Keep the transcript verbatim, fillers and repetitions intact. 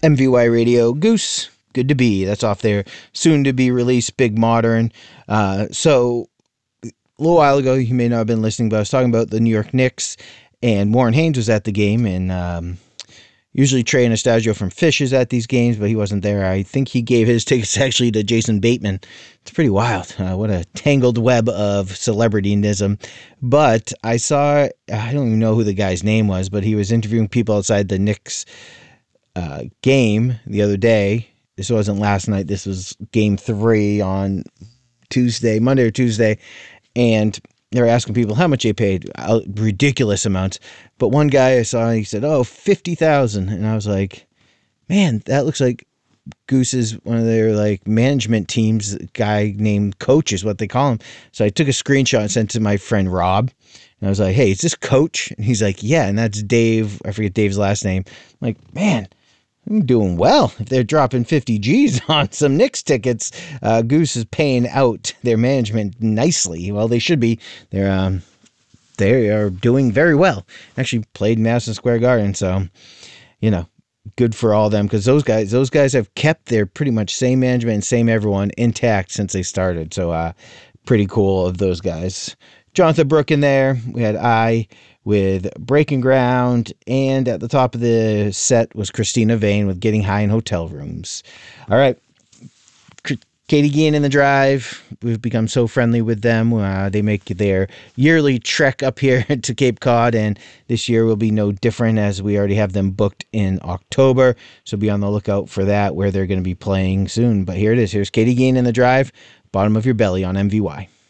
M V Y Radio, Goose, good to be. That's off their soon-to-be released Big Modern. Uh, so, a little while ago, you may not have been listening, but I was talking about the New York Knicks, and Warren Haynes was at the game, and um, usually Trey Anastasio from Fish is at these games, but he wasn't there. I think he gave his tickets actually to Jason Bateman. It's pretty wild. Uh, what a tangled web of celebrityism. But I saw, I don't even know who the guy's name was, but he was interviewing people outside the Knicks Uh, game the other day. This wasn't last night. This was game three on Tuesday, Monday or Tuesday. And they were asking people how much they paid. Uh, ridiculous amounts. But one guy I saw, he said, oh, fifty thousand dollars. And I was like, man, that looks like Goose's, one of their like management teams, guy named Coach is what they call him. So I took a screenshot and sent it to my friend Rob. And I was like, hey, is this Coach? And he's like, yeah. And that's Dave. I forget Dave's last name. I'm like, man, I'm doing well. If they're dropping fifty G's on some Knicks tickets, uh, Goose is paying out their management nicely. Well, they should be. They're um, they are doing very well. Actually played Madison Square Garden, so you know, good for all them because those guys, those guys have kept their pretty much same management and same everyone intact since they started. So, uh, pretty cool of those guys. Jonathan Brooke in there. We had I. with Breaking Ground, and at the top of the set was Christina Vane with Getting High in Hotel Rooms. All right, Katie Gein in the Drive. We've become so friendly with them. Uh, they make their yearly trek up here to Cape Cod, and this year will be no different as we already have them booked in October, so be on the lookout for that, where they're going to be playing soon. But here it is. Here's Katie Gein in the Drive, Bottom of Your Belly on M V Y.